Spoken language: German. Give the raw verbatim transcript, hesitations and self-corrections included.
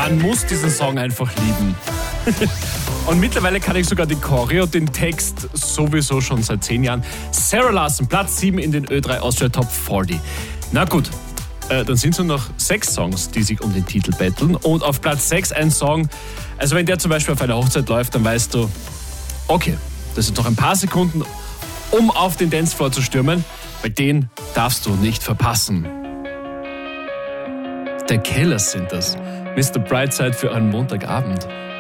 Man muss diesen Song einfach lieben. Und mittlerweile kann ich sogar die Choreo und den Text sowieso schon seit zehn Jahren. Sarah Larsson, Platz sieben in den Ö drei Austria Top vierzig. Na gut, äh, dann sind es nur noch sechs Songs, die sich um den Titel betteln. Und auf Platz sechs ein Song, also wenn der zum Beispiel auf einer Hochzeit läuft, dann weißt du, okay, das sind noch ein paar Sekunden, um auf den Dancefloor zu stürmen, weil den darfst du nicht verpassen. The Killers sind das. Mister Brightside für einen Montagabend.